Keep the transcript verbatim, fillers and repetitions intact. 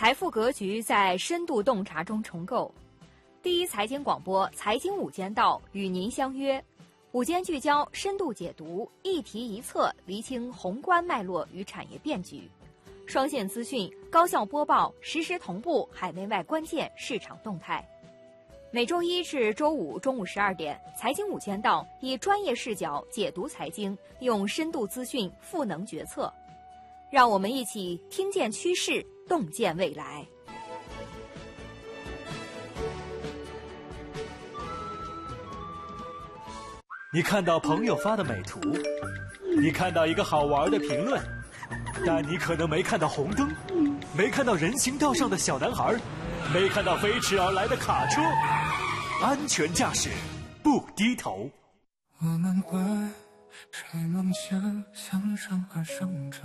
财富格局在深度洞察中重构。第一财经广播财经午间道与您相约，午间聚焦，深度解读，一题一策，厘清宏观脉络与产业变局。双线资讯，高效播报，实时同步海内外关键市场动态。每周一至周五中午十二点，财经午间道以专业视角解读财经，用深度资讯赋能决策。让我们一起听见趋势，洞见未来。 你看到朋友发的美图，你看到一个好玩的评论，但你可能没看到红灯，没看到人行道上的小男孩，没看到飞驰而来的卡车。安全驾驶，不低头。 我们会谁梦想向上而生长。